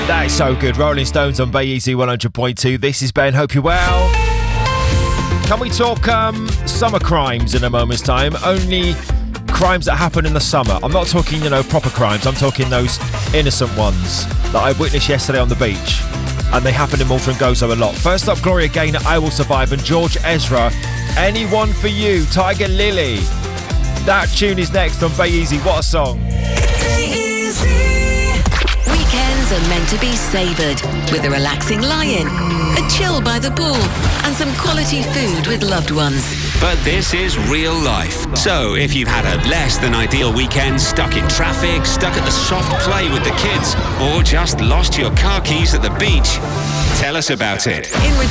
That is so good. Rolling Stones on Bay Easy 100.2. This is Ben. Hope you're well. Can we talk summer crimes in a moment's time? Only crimes that happen in the summer. I'm not talking, proper crimes. I'm talking those innocent ones that I witnessed yesterday on the beach. And they happen in Malta and Gozo a lot. First up, Gloria Gaynor, I Will Survive, and George Ezra, Anyone for You, Tiger Lily. That tune is next on Bay Easy. What a song. Weekends are meant to be savoured with a relaxing lie-in, a chill by the pool, and some quality food with loved ones. But this is real life. So if you've had a less than ideal weekend, stuck in traffic, stuck at the soft play with the kids, or just lost your car keys at the beach, tell us about it.